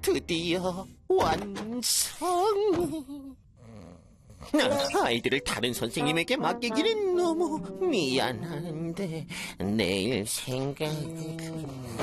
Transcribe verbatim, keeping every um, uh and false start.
드디어 완성. 아이들을 다른 선생님에게 맡기기는 너무 미안한데 내일 생각...